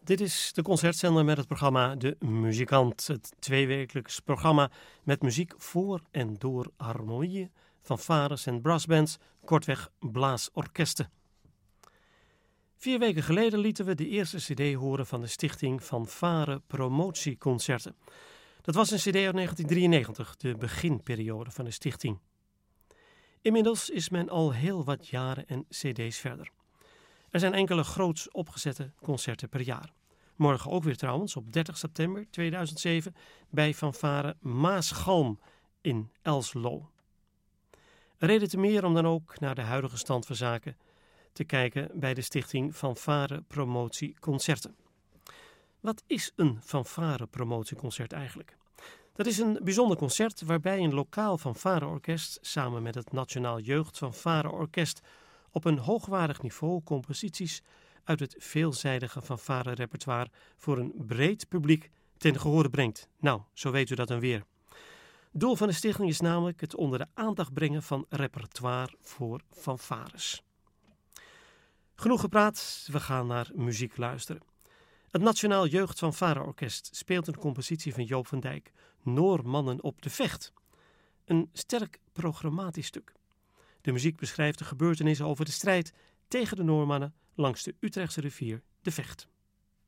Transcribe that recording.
Dit is de concertzender met het programma De Muzikant. Het tweewekelijks programma met muziek voor en door harmonieën, fanfares en brassbands, kortweg blaasorkesten. 4 weken geleden lieten we de eerste cd horen van de stichting Fanfare Promotieconcerten. Dat was een cd uit 1993, de beginperiode van de stichting. Inmiddels is men al heel wat jaren en cd's verder. Er zijn enkele groots opgezette concerten per jaar. Morgen ook weer trouwens, op 30 september 2007, bij Fanfare Maasgalm in Elslo. Een reden te meer om dan ook naar de huidige stand van zaken te kijken bij de stichting Fanfare Promotieconcerten. Wat is een fanfare promotieconcert eigenlijk? Dat is een bijzonder concert waarbij een lokaal fanfareorkest samen met het Nationaal Jeugd Fanfareorkest op een hoogwaardig niveau composities uit het veelzijdige fanfare-repertoire voor een breed publiek ten gehore brengt. Nou, zo weet u dat dan weer. Doel van de stichting is namelijk het onder de aandacht brengen van repertoire voor fanfares. Genoeg gepraat, we gaan naar muziek luisteren. Het Nationaal Jeugd Fanfareorkest speelt een compositie van Joop van Dijk, Noormannen op de Vecht. Een sterk programmatisch stuk. De muziek beschrijft de gebeurtenissen over de strijd tegen de Noormannen langs de Utrechtse rivier de Vecht.